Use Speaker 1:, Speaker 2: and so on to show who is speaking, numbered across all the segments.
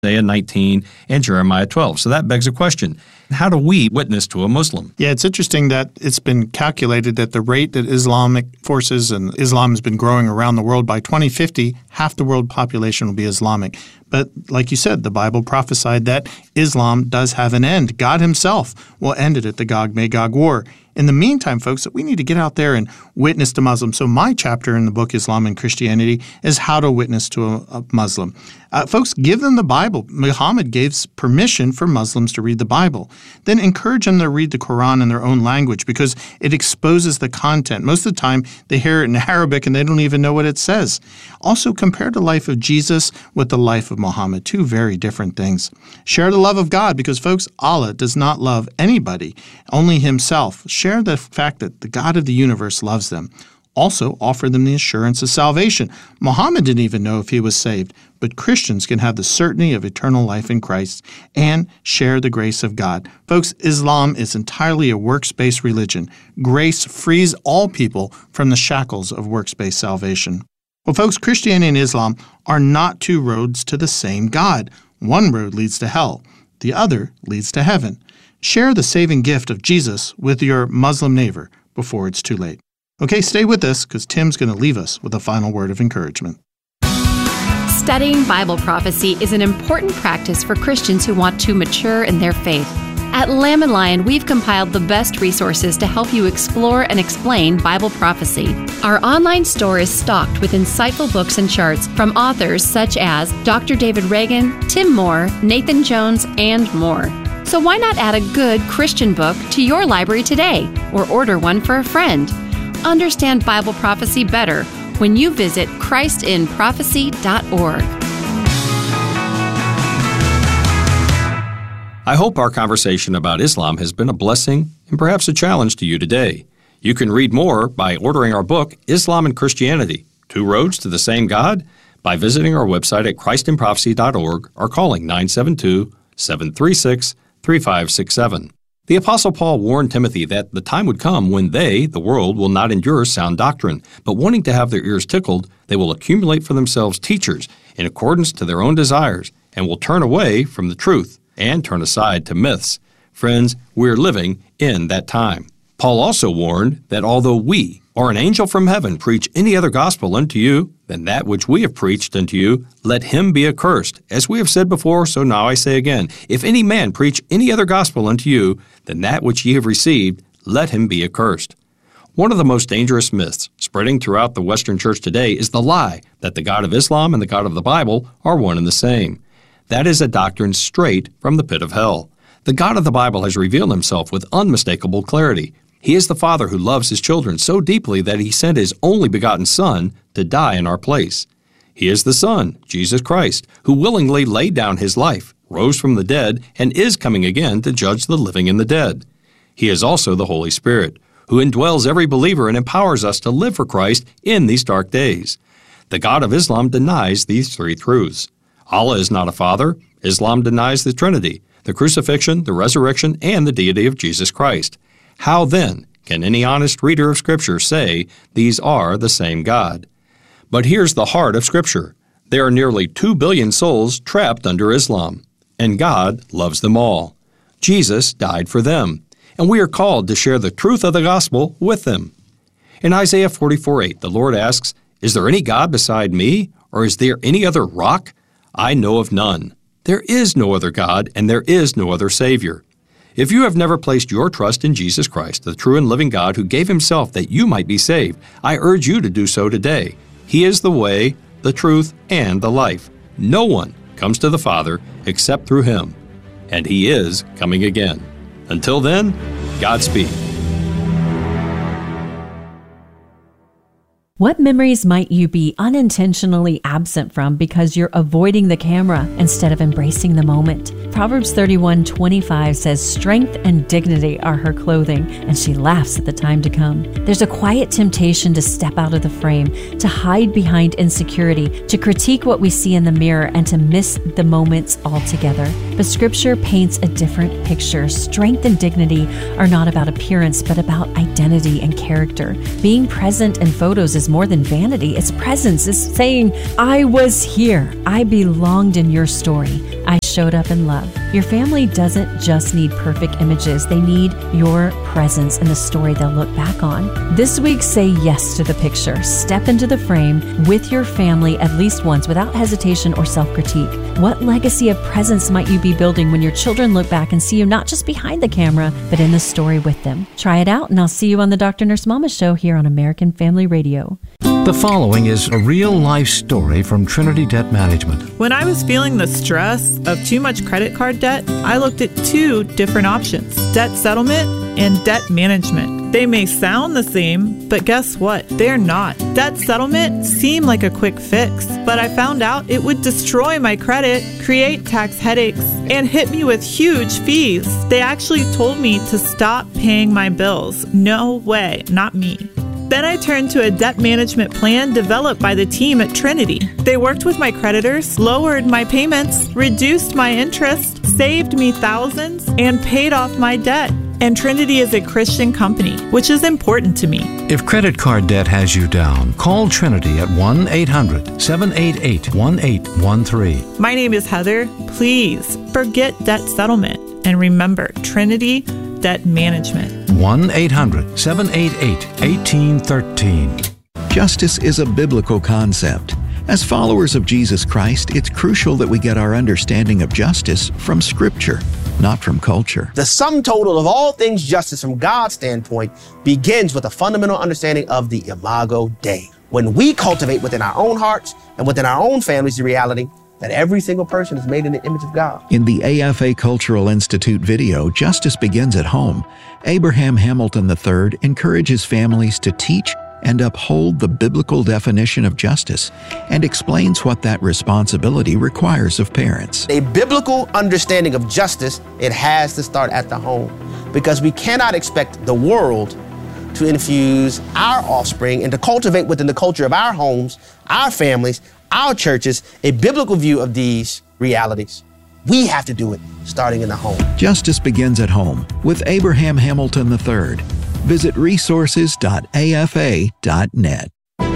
Speaker 1: Isaiah 19, and Jeremiah 12. So that begs a question. How do we witness to a Muslim?
Speaker 2: Yeah, it's interesting that it's been calculated that the rate that Islamic forces and Islam has been growing around the world, by 2050, half the world population will be Islamic. But like you said, the Bible prophesied that Islam does have an end. God himself will end it at the Gog-Magog war. In the meantime, folks, we need to get out there and witness to Muslims. So my chapter in the book, Islam and Christianity, is how to witness to a Muslim. Folks, give them the Bible. Muhammad gave permission for Muslims to read the Bible. Then encourage them to read the Quran in their own language because it exposes the content. Most of the time, they hear it in Arabic and they don't even know what it says. Also, compare the life of Jesus with the life of Muhammad. Two very different things. Share the love of God because, folks, Allah does not love anybody, only himself. Share the fact that the God of the universe loves them. Also, offer them the assurance of salvation. Muhammad didn't even know if he was saved, but Christians can have the certainty of eternal life in Christ and share the grace of God. Folks, Islam is entirely a works-based religion. Grace frees all people from the shackles of works-based salvation. Well, folks, Christianity and Islam are not two roads to the same God. One road leads to hell. The other leads to heaven. Share the saving gift of Jesus with your Muslim neighbor before it's too late. Okay, stay with us because Tim's going to leave us with a final word of encouragement.
Speaker 3: Studying Bible prophecy is an important practice for Christians who want to mature in their faith. At Lamb & Lion, we've compiled the best resources to help you explore and explain Bible prophecy. Our online store is stocked with insightful books and charts from authors such as Dr. David Reagan, Tim Moore, Nathan Jones, and more. So why not add a good Christian book to your library today or order one for a friend? Understand Bible prophecy better when you visit christinprophecy.org.
Speaker 1: I hope our conversation about Islam has been a blessing and perhaps a challenge to you today. You can read more by ordering our book, Islam and Christianity, Two Roads to the Same God, by visiting our website at christinprophecy.org or calling 972-736-3567. The Apostle Paul warned Timothy that the time would come when they, the world, will not endure sound doctrine, but wanting to have their ears tickled, they will accumulate for themselves teachers in accordance to their own desires and will turn away from the truth and turn aside to myths. Friends, we're living in that time. Paul also warned that although we or an angel from heaven preach any other gospel unto you than that which we have preached unto you, let him be accursed. As we have said before, so now I say again, if any man preach any other gospel unto you than that which ye have received, let him be accursed. One of the most dangerous myths spreading throughout the Western church today is the lie that the God of Islam and the God of the Bible are one and the same. That is a doctrine straight from the pit of hell. The God of the Bible has revealed himself with unmistakable clarity. He is the Father who loves his children so deeply that he sent his only begotten Son to die in our place. He is the Son, Jesus Christ, who willingly laid down his life, rose from the dead, and is coming again to judge the living and the dead. He is also the Holy Spirit, who indwells every believer and empowers us to live for Christ in these dark days. The God of Islam denies these three truths. Allah is not a father. Islam denies the Trinity, the crucifixion, the resurrection, and the deity of Jesus Christ. How then can any honest reader of Scripture say these are the same God? But here's the heart of Scripture. There are nearly 2 billion souls trapped under Islam, and God loves them all. Jesus died for them, and we are called to share the truth of the gospel with them. In Isaiah 44:8, the Lord asks, "Is there any God beside me, or is there any other rock? I know of none. There is no other God, and there is no other Savior." If you have never placed your trust in Jesus Christ, the true and living God who gave himself that you might be saved, I urge you to do so today. He is the way, the truth, and the life. No one comes to the Father except through him, and he is coming again. Until then, Godspeed.
Speaker 4: What memories might you be unintentionally absent from because you're avoiding the camera instead of embracing the moment? Proverbs 31:25 says, "Strength and dignity are her clothing, and she laughs at the time to come." There's a quiet temptation to step out of the frame, to hide behind insecurity, to critique what we see in the mirror, and to miss the moments altogether. But Scripture paints a different picture. Strength and dignity are not about appearance, but about identity and character. Being present in photos is more than vanity. It's presence. It's saying, I was here. I belonged in your story. I showed up in love. Your family doesn't just need perfect images. They need your presence in the story they'll look back on. This week, say yes to the picture. Step into the frame with your family at least once without hesitation or self-critique. What legacy of presence might you be building when your children look back and see you not just behind the camera, but in the story with them? Try it out, and I'll see you on the Dr. Nurse Mama Show here on American Family Radio.
Speaker 5: The following is a real-life story from Trinity Debt Management.
Speaker 6: When I was feeling the stress of too much credit card debt, I looked at two different options: debt settlement and debt management. They may sound the same, but guess what? They're not. Debt settlement seemed like a quick fix, but I found out it would destroy my credit, create tax headaches, and hit me with huge fees. They actually told me to stop paying my bills. No way, not me. Then I turned to a debt management plan developed by the team at Trinity. They worked with my creditors, lowered my payments, reduced my interest, saved me thousands, and paid off my debt. And Trinity is a Christian company, which is important to me.
Speaker 5: If credit card debt has you down, call Trinity at 1-800-788-1813.
Speaker 6: My name is Heather. Please forget debt settlement and remember Trinity Debt Management.
Speaker 5: 1-800-788-1813.
Speaker 7: Justice is a biblical concept. As followers of Jesus Christ, it's crucial that we get our understanding of justice from Scripture, not from culture.
Speaker 8: The sum total of all things justice from God's standpoint begins with a fundamental understanding of the Imago Dei. When we cultivate within our own hearts and within our own families the reality that every single person is made in the image of God.
Speaker 7: In the AFA Cultural Institute video, Justice Begins at Home, Abraham Hamilton III encourages families to teach and uphold the biblical definition of justice and explains what that responsibility requires of parents.
Speaker 8: A biblical understanding of justice, it has to start at the home, because we cannot expect the world to infuse our offspring and to cultivate within the culture of our homes, our families, our churches, a biblical view of these realities. We have to do it starting in the home.
Speaker 7: Justice Begins at Home with Abraham Hamilton III. Visit resources.afa.net.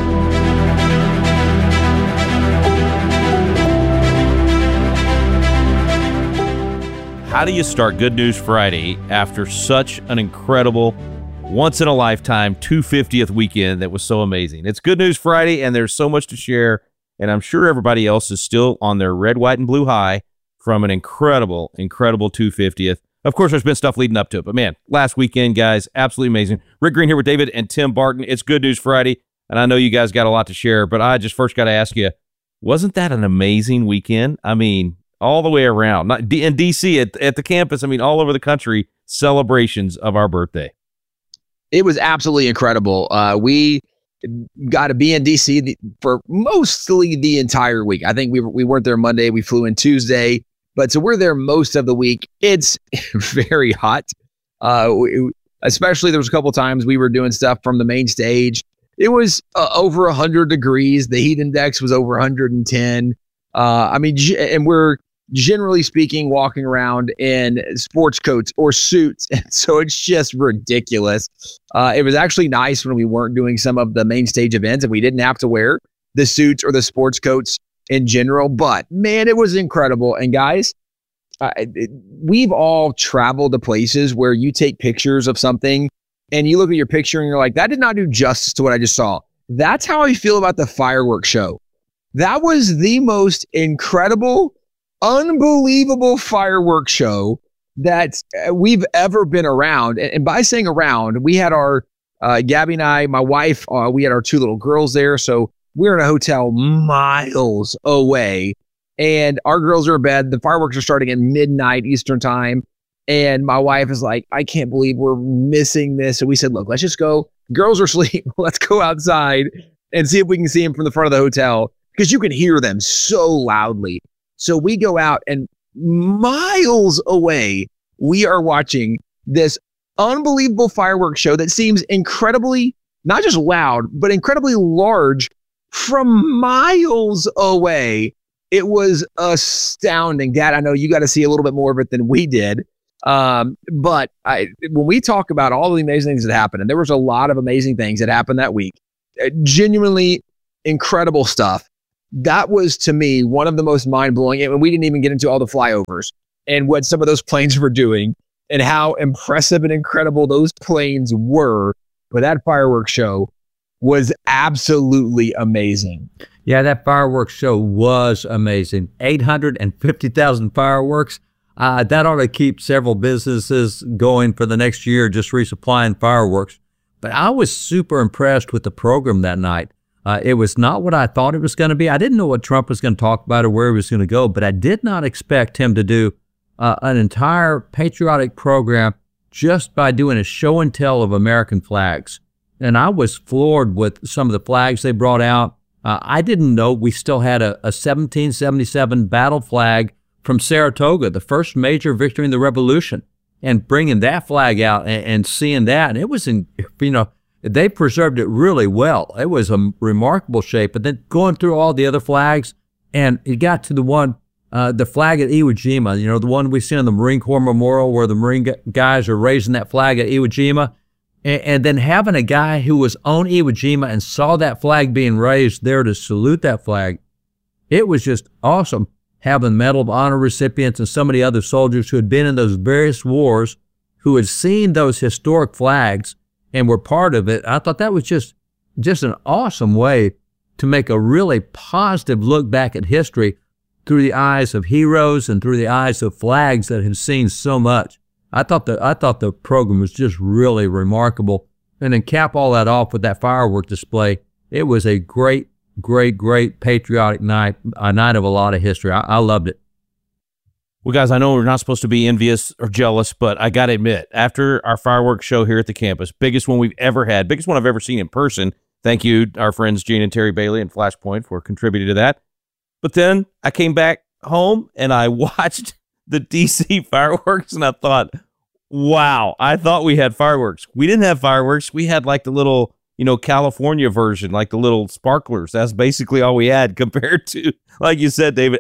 Speaker 9: How do you start Good News Friday after such an incredible, once-in-a-lifetime 250th weekend that was so amazing? It's Good News Friday, and there's so much to share, and I'm sure everybody else is still on their red, white, and blue high from an incredible, incredible 250th. Of course, there's been stuff leading up to it, but man, last weekend, guys, absolutely amazing. Rick Green here with David and Tim Barton. It's Good News Friday, and I know you guys got a lot to share, but I just first got to ask you, wasn't that an amazing weekend? I mean, all the way around, not in D.C., at the campus, I mean, all over the country, celebrations of our birthday.
Speaker 10: It was absolutely incredible. We got to be in D.C. for mostly the entire week. I think we weren't there Monday. We flew in Tuesday. But so we're there most of the week. It's very hot. Especially there was a couple of times we were doing stuff from the main stage. It was over 100 degrees. The heat index was over 110. I mean, and we're generally speaking walking around in sports coats or suits. And so it's just ridiculous. It was actually nice when we weren't doing some of the main stage events and we didn't have to wear the suits or the sports coats in general, but man, it was incredible. And guys, we've all traveled to places where you take pictures of something and you look at your picture and you're like, that did not do justice to what I just saw. That's how I feel about the fireworks show. That was the most incredible, unbelievable fireworks show that we've ever been around. And by saying around, we had our, Gabby and I, my wife, we had our two little girls there. So we're in a hotel miles away and our girls are in bed. The fireworks are starting at midnight Eastern time. And my wife is like, I can't believe we're missing this. So we said, look, let's just go. Girls are asleep. Let's go outside and see if we can see them from the front of the hotel because you can hear them so loudly. So we go out and miles away, we are watching this unbelievable fireworks show that seems incredibly, not just loud, but incredibly large from miles away. It was astounding. Dad, I know you got to see a little bit more of it than we did. But when we talk about all the amazing things that happened, and there was a lot of amazing things that happened that week, genuinely incredible stuff. That was, to me, one of the most mind-blowing, and we didn't even get into all the flyovers and what some of those planes were doing and how impressive and incredible those planes were. But that fireworks show was absolutely amazing.
Speaker 11: Yeah, that fireworks show was amazing. 850,000 fireworks. That ought to keep several businesses going for the next year, just resupplying fireworks. But I was super impressed with the program that night. It was not what I thought it was going to be. I didn't know what Trump was going to talk about or where he was going to go, but I did not expect him to do an entire patriotic program just by doing a show and tell of American flags. And I was floored with some of the flags they brought out. I didn't know we still had a 1777 battle flag from Saratoga, the first major victory in the Revolution, and bringing that flag out and seeing that. And it was they preserved it really well. It was a remarkable shape. But then going through all the other flags, and it got to the one, the flag at Iwo Jima, the one we see on the Marine Corps Memorial where the Marine guys are raising that flag at Iwo Jima. And then having a guy who was on Iwo Jima and saw that flag being raised there to salute that flag, it was just awesome having Medal of Honor recipients and some of the other soldiers who had been in those various wars, who had seen those historic flags and were part of it. I thought that was just an awesome way to make a really positive look back at history through the eyes of heroes and through the eyes of flags that have seen so much. I thought the program was just really remarkable. And then cap all that off with that firework display. It was a great patriotic night, a night of a lot of history. I loved it.
Speaker 9: Well, guys, I know we're not supposed to be envious or jealous, but I got to admit, after our fireworks show here at the campus, biggest one we've ever had, biggest one I've ever seen in person. Thank you, our friends Gene and Terry Bailey and Flashpoint, for contributing to that. But then I came back home and I watched the DC fireworks and I thought, wow, I thought we had fireworks. We didn't have fireworks. We had like the little, California version, like the little sparklers. That's basically all we had compared to, like you said, David,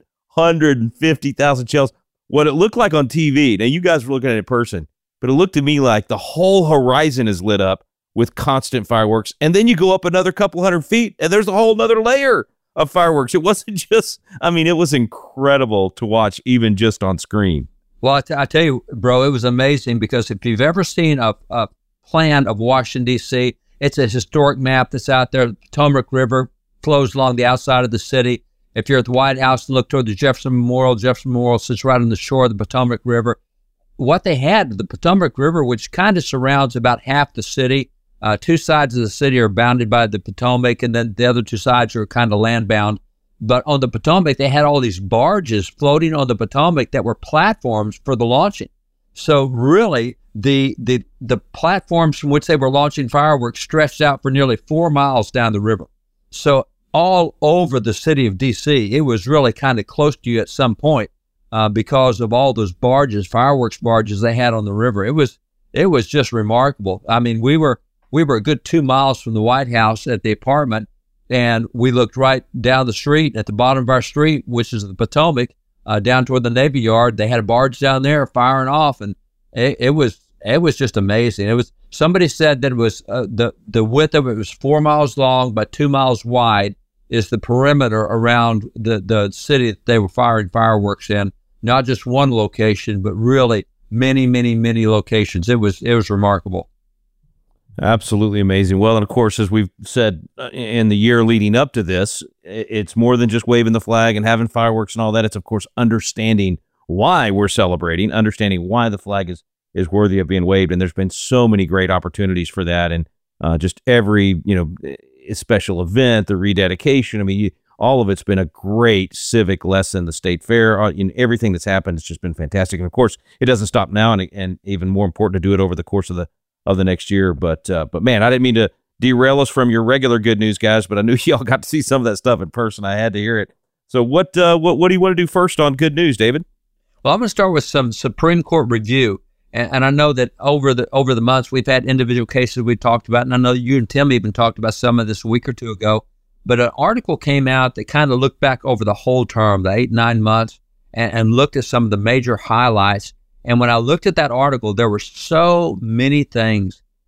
Speaker 9: 850,000 shells. What it looked like on TV, now you guys were looking at it in person, but it looked to me like the whole horizon is lit up with constant fireworks. And then you go up another couple hundred feet and there's a whole nother layer of fireworks. It wasn't just, it was incredible to watch even just on screen.
Speaker 11: Well, I tell you, bro, it was amazing because if you've ever seen a plan of Washington, D.C., it's a historic map that's out there. The Potomac River flows along the outside of the city. If you're at the White House and look toward the Jefferson Memorial sits right on the shore of the Potomac River. What they had, the Potomac River, which kind of surrounds about half the city. Two sides of the city are bounded by the Potomac, and then the other two sides are kind of land-bound. But on the Potomac, they had all these barges floating on the Potomac that were platforms for the launching. So really, the platforms from which they were launching fireworks stretched out for nearly 4 miles down the river. So all over the city of D.C., it was really kind of close to you at some point because of all those barges, fireworks barges they had on the river. It was just remarkable. We were a good 2 miles from the White House at the apartment, and we looked right down the street at the bottom of our street, which is the Potomac, down toward the Navy Yard. They had a barge down there firing off, and it was just amazing. Somebody said that it was the width of it was 4 miles long by 2 miles wide is the perimeter around the city that they were firing fireworks in. Not just one location, but really many, many, many locations. It was remarkable.
Speaker 9: Absolutely amazing. Well, and of course, as we've said in the year leading up to this, it's more than just waving the flag and having fireworks and all that. It's, of course, understanding why we're celebrating, understanding why the flag is worthy of being waved. And there's been so many great opportunities for that. And just every, special event, the rededication, all of it's been a great civic lesson. The state fair, everything that's happened, it's just been fantastic. And of course, it doesn't stop now, and even more important to do it over the course of the next year. But man, I didn't mean to derail us from your regular good news, guys, but I knew y'all got to see some of that stuff in person. I had to hear it. So what do you want to do first on good news, David?
Speaker 11: Well, I'm going to start with some Supreme Court review. And I know that over the months, we've had individual cases we talked about, and I know you and Tim even talked about some of this a week or two ago. But an article came out that kind of looked back over the whole term, the 8-9 months, and looked at some of the major highlights. And when I looked at that article, there were so many things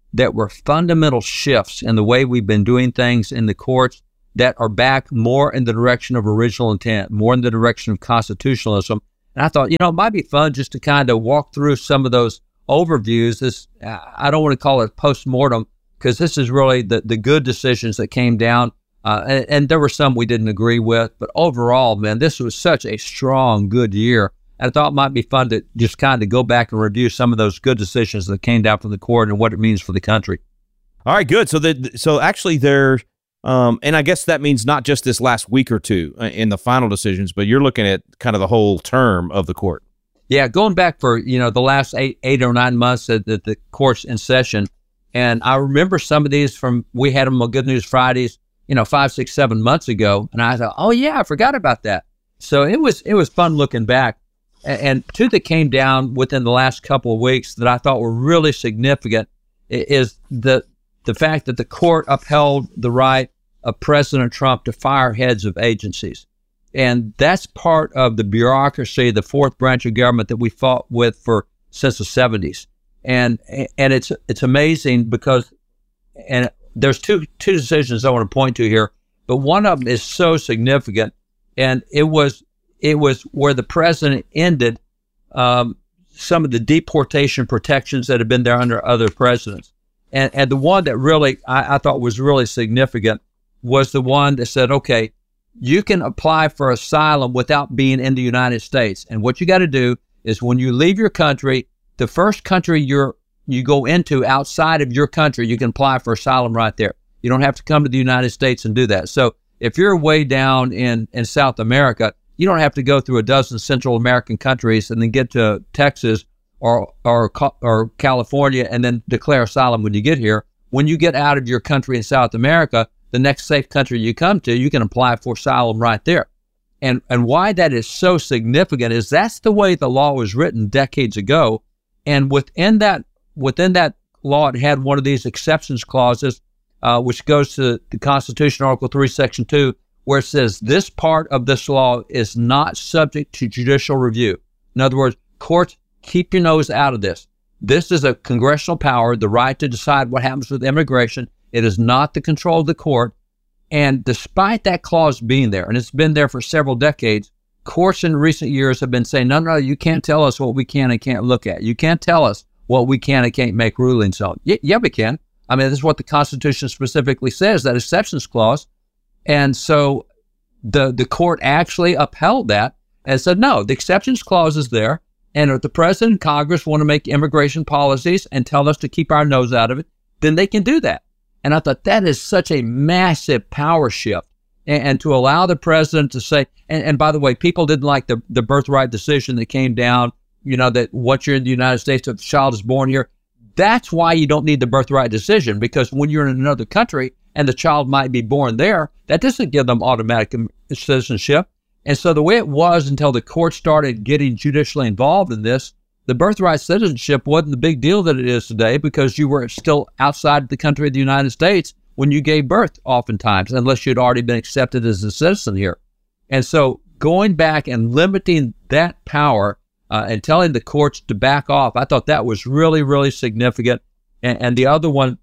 Speaker 11: that were fundamental shifts in the way we've been doing things in the courts that are back more in the direction of original intent, more in the direction of constitutionalism. And I thought, it might be fun just to kind of walk through some of those overviews. I don't want to call it post-mortem, because this is really the good decisions that came down. And there were some we didn't agree with, but overall, man, this was such a strong, good year. And I thought it might be fun to just kind of go back and review some of those good decisions that came down from the court and what it means for the country.
Speaker 9: All right, good. So actually there, and I guess that means not just this last week or two in the final decisions, but you're looking at kind of the whole term of the court.
Speaker 11: Yeah, going back for, the last eight or 9 months that the court's in session. And I remember some of these we had them on Good News Fridays, 5, 6, 7 months ago. And I thought, oh yeah, I forgot about that. So it was fun looking back. And two that came down within the last couple of weeks that I thought were really significant is the fact that the court upheld the right of President Trump to fire heads of agencies. And that's part of the bureaucracy, the fourth branch of government that we fought with since the 70s. And it's amazing because, and there's two decisions I want to point to here, but one of them is so significant, and it was where the president ended some of the deportation protections that had been there under other presidents. And the one that really I thought was really significant was the one that said, okay, you can apply for asylum without being in the United States. And what you got to do is when you leave your country, the first country you go into outside of your country, you can apply for asylum right there. You don't have to come to the United States and do that. So if you're way down in South America, you don't have to go through a dozen Central American countries and then get to Texas or California and then declare asylum when you get here. When you get out of your country in South America, the next safe country you come to, you can apply for asylum right there. And why that is so significant is that's the way the law was written decades ago. And within that law, it had one of these exceptions clauses, which goes to the Constitution, Article 3, Section 2, where it says this part of this law is not subject to judicial review. In other words, courts, keep your nose out of this. This is a congressional power, the right to decide what happens with immigration. It is not the control of the court. And despite that clause being there, and it's been there for several decades, courts in recent years have been saying, no, you can't tell us what we can and can't look at. You can't tell us what we can and can't make rulings on. Yeah, we can. I mean, this is what the Constitution specifically says, that exceptions clause. And so the court actually upheld that and said, no, the exceptions clause is there. And if the president and Congress want to make immigration policies and tell us to keep our nose out of it, then they can do that. And I thought that is such a massive power shift. And to allow the president to say, and by the way, people didn't like the birthright decision that came down, that once you're in the United States, if the child is born here, that's why you don't need the birthright decision, because when you're in another country and the child might be born there, that doesn't give them automatic citizenship. And so the way it was until the court started getting judicially involved in this, the birthright citizenship wasn't the big deal that it is today, because you were still outside the country of the United States when you gave birth oftentimes, unless you'd already been accepted as a citizen here. And so going back and limiting that power and telling the courts to back off, I thought that was really, really significant. And the other one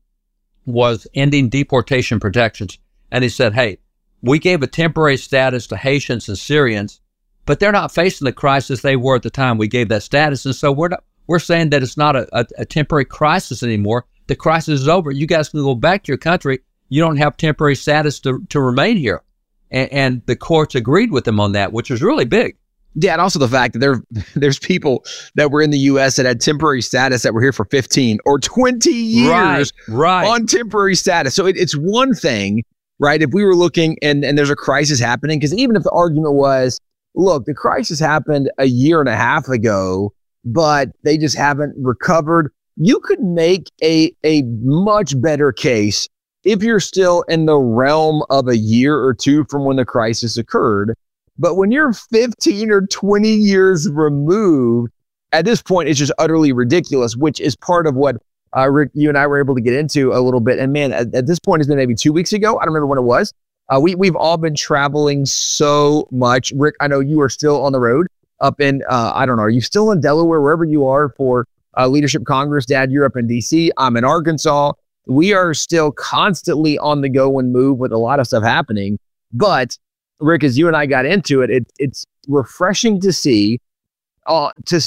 Speaker 11: was ending deportation protections. And he said, hey, we gave a temporary status to Haitians and Syrians, but they're not facing the crisis they were at the time we gave that status. And so we're saying that it's not a temporary crisis anymore. The crisis is over. You guys can go back to your country. You don't have temporary status to remain here. And the courts agreed with them on that, which was really big.
Speaker 10: Yeah, and also the fact that there's people that were in the U.S. that had temporary status that were here for 15 or 20 years
Speaker 11: right.
Speaker 10: on temporary status. So it's one thing, right, if we were looking and there's a crisis happening, because even if the argument was, look, the crisis happened a year and a half ago, but they just haven't recovered, you could make a much better case if you're still in the realm of a year or two from when the crisis occurred. But when you're 15 or 20 years removed, at this point, it's just utterly ridiculous, which is part of what Rick, you and I were able to get into a little bit. And man, at this point, it's been maybe 2 weeks ago. I don't remember when it was. We've all been traveling so much. Rick, I know you are still on the road up in, I don't know, are you still in Delaware, wherever you are for Leadership Congress. Dad, you're up in D.C. I'm in Arkansas. We are still constantly on the go and move with a lot of stuff happening. But Rick, as you and I got into it, it's refreshing to see for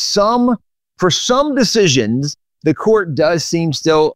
Speaker 10: some decisions, the court does seem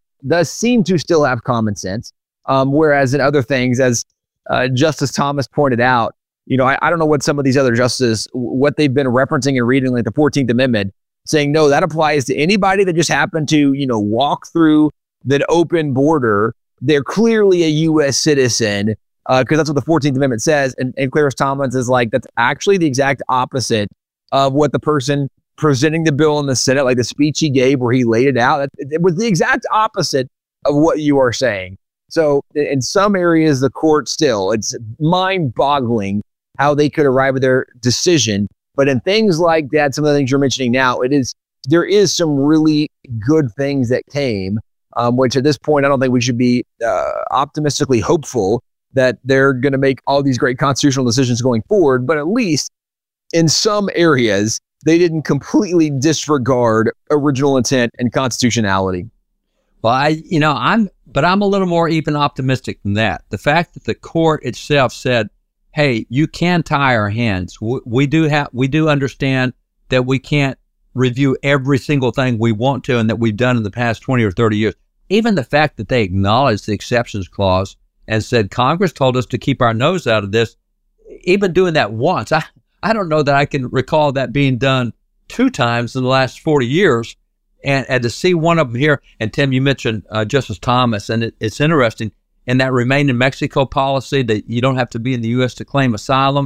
Speaker 10: to still have common sense. Whereas in other things, as Justice Thomas pointed out, I don't know what some of these other justices, what they've been referencing and reading, like the 14th Amendment, saying, no, that applies to anybody that just happened to, walk through the open border. They're clearly a U.S. citizen, because that's what the 14th Amendment says. And Clarence Thomas is like, that's actually the exact opposite of what the person presenting the bill in the Senate, like the speech he gave where he laid it out. It was the exact opposite of what you are saying. So in some areas, the court it's mind-boggling how they could arrive at their decision. But in things like that, some of the things you're mentioning now, there is some really good things that came, which at this point, I don't think we should be optimistically hopeful that they're going to make all these great constitutional decisions going forward. But at least in some areas, they didn't completely disregard original intent and constitutionality.
Speaker 11: Well, I'm a little more even optimistic than that. The fact that the court itself said, hey, you can tie our hands. We do understand that we can't review every single thing we want to and that we've done in the past 20 or 30 years. Even the fact that they acknowledged the exceptions clause and said, Congress told us to keep our nose out of this, even doing that once, I don't know that I can recall that being done 2 times in the last 40 years. And to see one of them here, and Tim, you mentioned Justice Thomas, and it's interesting, in that Remain in Mexico policy that you don't have to be in the U.S. to claim asylum,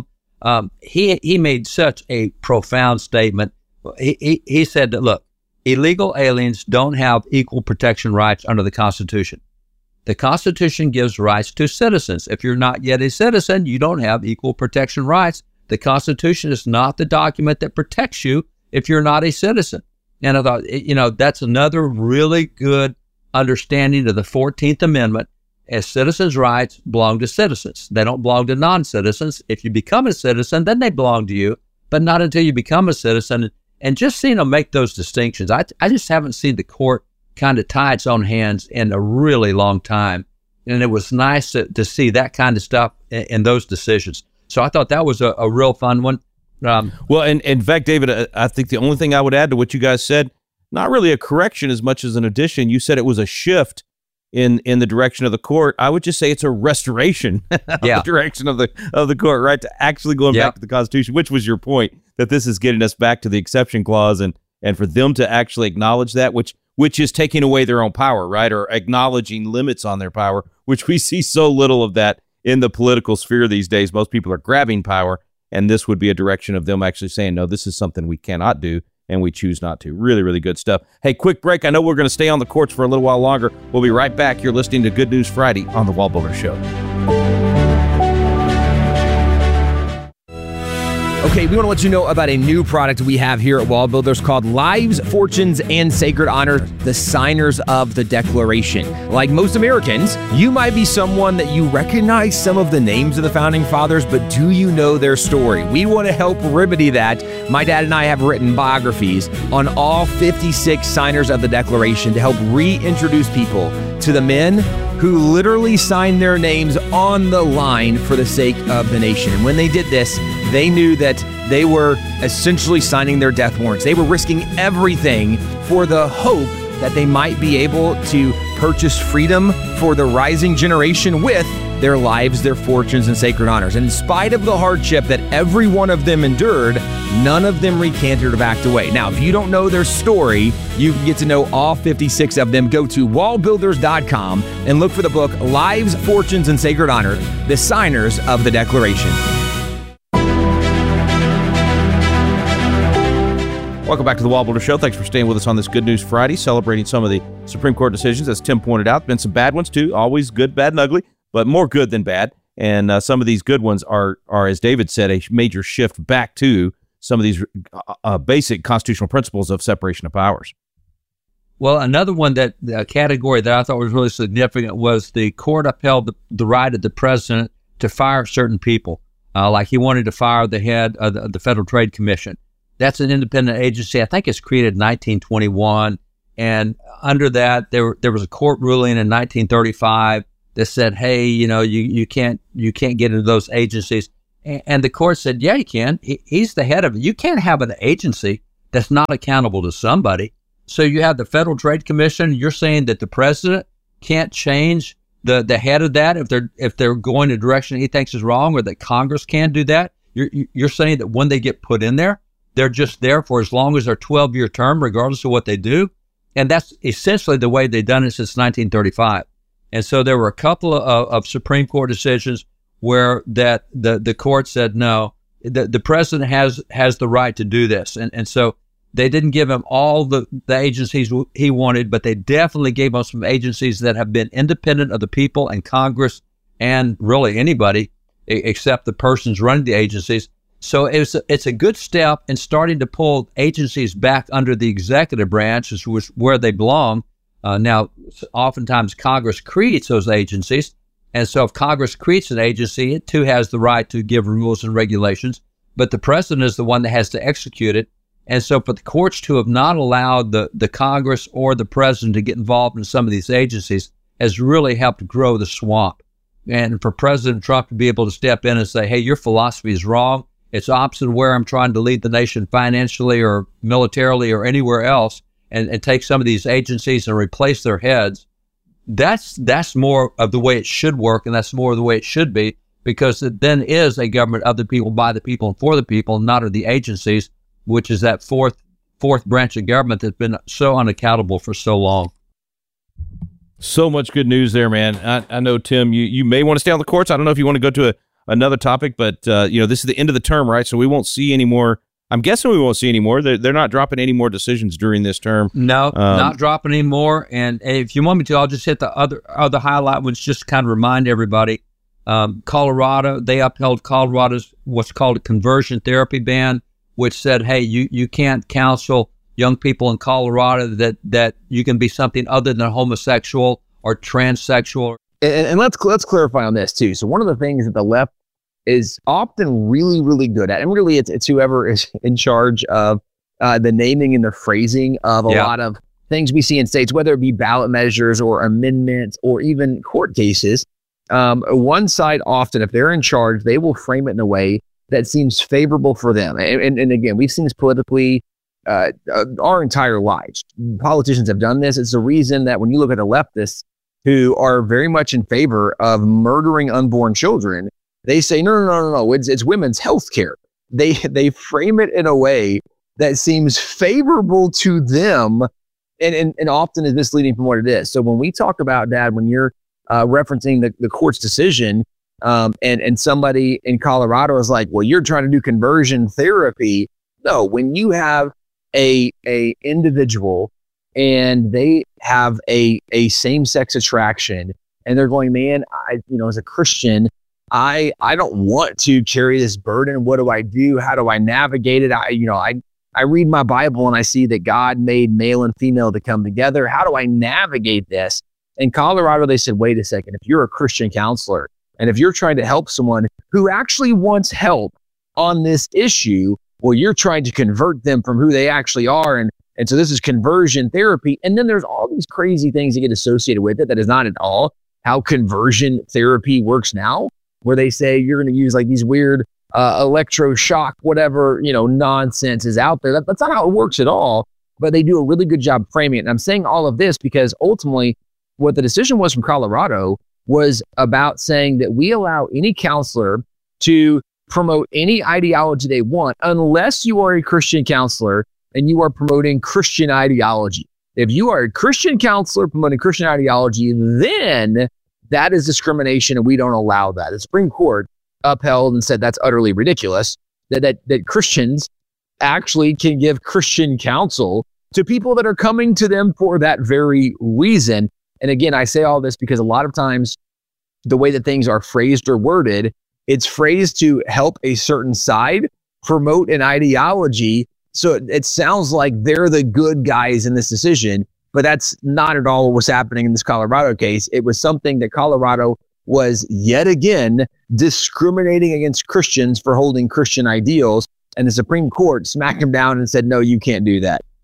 Speaker 11: he made such a profound statement. He said that, look, illegal aliens don't have equal protection rights under the Constitution. The Constitution gives rights to citizens. If you're not yet a citizen, you don't have equal protection rights. The Constitution is not the document that protects you if you're not a citizen. And I thought, that's another really good understanding of the 14th Amendment, as citizens' rights belong to citizens. They don't belong to non-citizens. If you become a citizen, then they belong to you, but not until you become a citizen. And just seeing them make those distinctions, I just haven't seen the court kind of tie its own hands in a really long time. And it was nice to see that kind of stuff in those decisions. So I thought that was a real fun one.
Speaker 9: Well, and in fact, David, I think the only thing I would add to what you guys said, not really a correction as much as an addition. You said it was a shift in the direction of the court. I would just say it's a restoration of the direction of the court, right? To actually going back to the Constitution, which was your point, that this is getting us back to the exception clause, and for them to actually acknowledge that, which is taking away their own power, right? Or acknowledging limits on their power, which we see so little of that in the political sphere these days. Most people are grabbing power, and this would be a direction of them actually saying, no, this is something we cannot do, and we choose not to. Really, really good stuff. Hey, quick break. I know we're going to stay on the courts for a little while longer. We'll be right back. You're listening to Good News Friday on The Wall Builder Show.
Speaker 10: Okay, we want to let you know about a new product we have here at Wall Builders called Lives, Fortunes, and Sacred Honor, the Signers of the Declaration. Like most Americans, you might be someone that you recognize some of the names of the Founding Fathers, but do you know their story? We want to help remedy that. My dad and I have written biographies on all 56 signers of the Declaration to help reintroduce people to the men who literally signed their names on the line for the sake of the nation. And when they did this, they knew that they were essentially signing their death warrants. They were risking everything for the hope that they might be able to purchase freedom for the rising generation with their lives, their fortunes, and sacred honors. And in spite of the hardship that every one of them endured, none of them recanted or backed away. Now, if you don't know their story, you can get to know all 56 of them. Go to wallbuilders.com and look for the book, Lives, Fortunes, and Sacred Honor, the Signers of the Declaration.
Speaker 9: Welcome back to the Wall Builder Show. Thanks for staying with us on this Good News Friday, celebrating some of the Supreme Court decisions, as Tim pointed out. Been some bad ones, too. Always good, bad, and ugly, but more good than bad. And some of these good ones are, as David said, a major shift back to some of these basic constitutional principles of separation of powers.
Speaker 11: Well, another one category that I thought was really significant was the court upheld the right of the president to fire certain people. Like he wanted to fire the head of the Federal Trade Commission. That's an independent agency. I think it's created in 1921. And under that, there was a court ruling in 1935 that said, hey, you can't get into those agencies. And the court said, yeah, you can. He's the head of it. You can't have an agency that's not accountable to somebody. So you have the Federal Trade Commission. You're saying that the president can't change the head of that if they're going a direction he thinks is wrong, or that Congress can't do that. You're saying that when they get put in there, they're just there for as long as their 12-year term, regardless of what they do. And that's essentially the way they've done it since 1935. And so there were a couple of Supreme Court decisions where that the court said, no, the president has the right to do this. And so they didn't give him all the agencies he wanted, but they definitely gave him some agencies that have been independent of the people and Congress and really anybody except the persons running the agencies. So it's a good step in starting to pull agencies back under the executive branch, which was where they belong. Now, oftentimes Congress creates those agencies. And so if Congress creates an agency, it too has the right to give rules and regulations, but the president is the one that has to execute it. And so for the courts to have not allowed the Congress or the president to get involved in some of these agencies has really helped grow the swamp. And for President Trump to be able to step in and say, hey, your philosophy is wrong. It's opposite of where I'm trying to lead the nation financially or militarily or anywhere else, and take some of these agencies and replace their heads. That's more of the way it should work, and that's more of the way it should be, because it then is a government of the people, by the people, and for the people, not of the agencies, which is that fourth branch of government that's been so unaccountable for so long.
Speaker 9: So much good news there, man. I know, Tim, you may want to stay on the courts. I don't know if you want to go to another topic, but this is the end of the term, right? So we won't see any more. I'm guessing we won't see any more. They're not dropping any more decisions during this term.
Speaker 11: No, not dropping any more. And if you want me to, I'll just hit the other highlight ones, just to kind of remind everybody. Colorado, they upheld Colorado's what's called a conversion therapy ban, which said, hey, you can't counsel young people in Colorado that you can be something other than homosexual or transsexual.
Speaker 10: And let's clarify on this too. So one of the things that the left is often really, really good at, and really it's whoever is in charge of the naming and the phrasing of a lot of things we see in states, whether it be ballot measures or amendments or even court cases. One side often, if they're in charge, they will frame it in a way that seems favorable for them. And again, we've seen this politically our entire lives. Politicians have done this. It's the reason that when you look at the leftists who are very much in favor of murdering unborn children, they say, no, it's women's health care. They frame it in a way that seems favorable to them and often is misleading from what it is. So when we talk about, Dad, when you're referencing the court's decision and somebody in Colorado is like, well, you're trying to do conversion therapy. No, when you have a individual and they have a same-sex attraction and they're going, man, as a Christian, I don't want to carry this burden. What do I do? How do I navigate it? I read my Bible and I see that God made male and female to come together. How do I navigate this? In Colorado, they said, wait a second, if you're a Christian counselor and if you're trying to help someone who actually wants help on this issue, well, you're trying to convert them from who they actually are. And so this is conversion therapy. And then there's all these crazy things that get associated with it that is not at all how conversion therapy works now, where they say you're going to use like these weird electroshock, whatever, nonsense is out there. That's not how it works at all, but they do a really good job framing it. And I'm saying all of this because ultimately what the decision was from Colorado was about saying that we allow any counselor to promote any ideology they want unless you are a Christian counselor and you are promoting Christian ideology. If you are a Christian counselor promoting Christian ideology, then that is discrimination and we don't allow that. The Supreme Court upheld and said that's utterly ridiculous, that Christians actually can give Christian counsel to people that are coming to them for that very reason. And again, I say all this because a lot of times the way that things are phrased or worded, it's phrased to help a certain side promote an ideology. So it sounds like they're the good guys in this decision, but that's not at all what was happening in this Colorado case. It was something that Colorado was yet again discriminating against Christians for holding Christian ideals. And the Supreme Court smacked him down and said, no, you can't do that.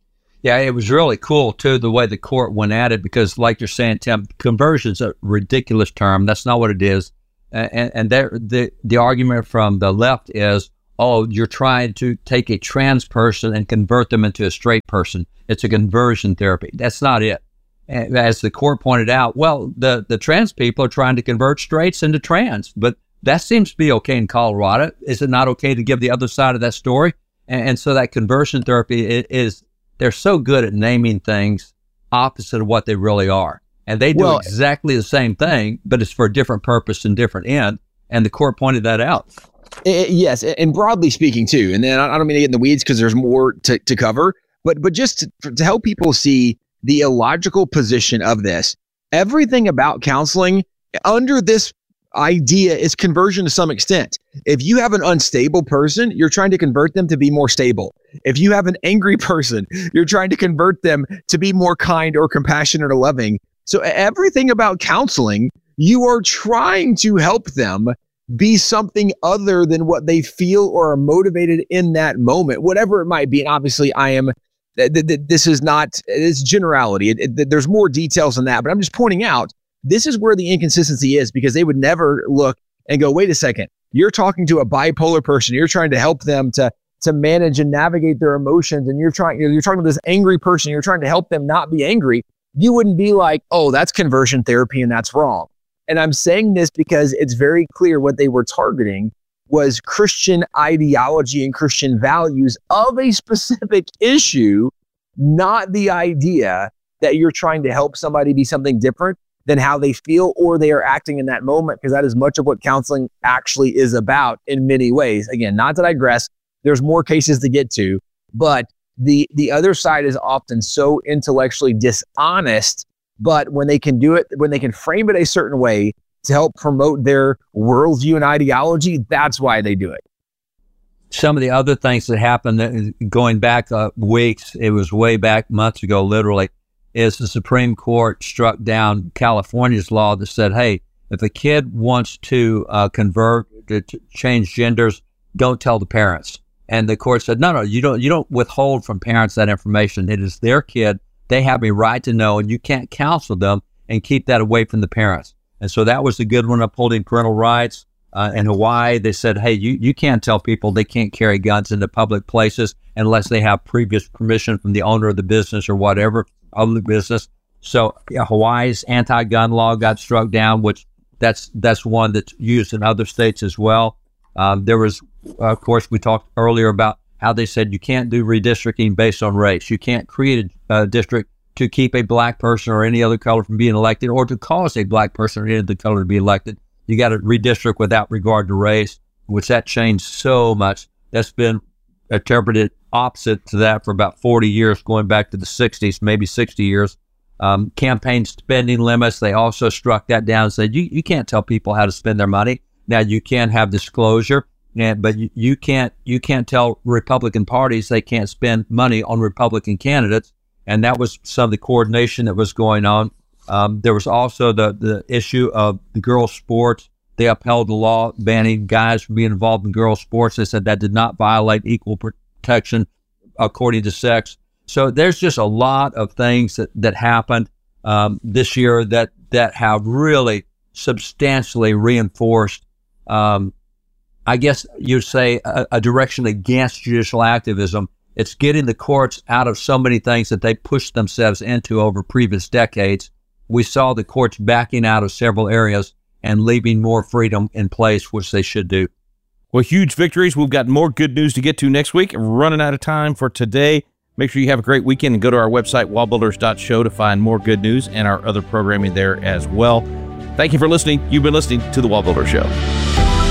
Speaker 11: Yeah, it was really cool, too, the way the court went at it, because like you're saying, Tim, conversion's a ridiculous term. That's not what it is. And the argument from the left is, oh, you're trying to take a trans person and convert them into a straight person. It's a conversion therapy. That's not it. And as the court pointed out, well, the trans people are trying to convert straights into trans, but that seems to be okay in Colorado. Is it not okay to give the other side of that story? And so that conversion therapy is, they're so good at naming things opposite of what they really are. And they do exactly the same thing, but it's for a different purpose and different end. And the court pointed that out.
Speaker 10: Yes, and broadly speaking too, and then I don't mean to get in the weeds because there's more to cover, but just to help people see the illogical position of this, everything about counseling under this idea is conversion to some extent. If you have an unstable person, you're trying to convert them to be more stable. If you have an angry person, you're trying to convert them to be more kind or compassionate or loving. So everything about counseling, you are trying to help them be something other than what they feel or are motivated in that moment, whatever it might be. And obviously this is not, it's generality. There's more details than that, but I'm just pointing out, this is where the inconsistency is, because they would never look and go, wait a second, you're talking to a bipolar person. You're trying to help them to manage and navigate their emotions. And you're talking to this angry person. You're trying to help them not be angry. You wouldn't be like, oh, that's conversion therapy and that's wrong. And I'm saying this because it's very clear what they were targeting was Christian ideology and Christian values of a specific issue, not the idea that you're trying to help somebody be something different than how they feel or they are acting in that moment, because that is much of what counseling actually is about in many ways. Again, not to digress, there's more cases to get to, but the other side is often so intellectually dishonest, but when they can do it, when they can frame it a certain way to help promote their worldview and ideology, that's why they do it.
Speaker 11: Some of the other things that happened going back weeks, it was way back months ago, literally, is the Supreme Court struck down California's law that said, hey, if a kid wants to convert, to change genders, don't tell the parents. And the court said, no, you don't withhold from parents that information. It is their kid. They have a right to know, and you can't counsel them and keep that away from the parents. And so that was a good one, upholding parental rights. In Hawaii, they said, hey, you can't tell people they can't carry guns into public places unless they have previous permission from the owner of the business or whatever of the business. So Hawaii's anti-gun law got struck down, which that's one that's used in other states as well. There was, of course, we talked earlier about how they said you can't do redistricting based on race. You can't create a district to keep a black person or any other color from being elected, or to cause a black person or any other color to be elected. You got to redistrict without regard to race, which that changed so much. That's been interpreted opposite to that for about 40 years, going back to the 60s, maybe 60 years. Campaign spending limits, they also struck that down and said, you can't tell people how to spend their money. Now, you can have disclosure, but you can't tell Republican parties they can't spend money on Republican candidates. And that was some of the coordination that was going on. There was also the issue of the girls' sports. They upheld the law banning guys from being involved in girls' sports. They said that did not violate equal protection according to sex. So there's just a lot of things that happened this year that have really substantially reinforced, I guess you'd say, a direction against judicial activism. It's getting the courts out of so many things that they pushed themselves into over previous decades. We saw the courts backing out of several areas and leaving more freedom in place, which they should do.
Speaker 9: Well, huge victories. We've got more good news to get to next week. We're running out of time for today. Make sure you have a great weekend and go to our website, wallbuilders.show, to find more good news and our other programming there as well. Thank you for listening. You've been listening to The Wall Builder Show.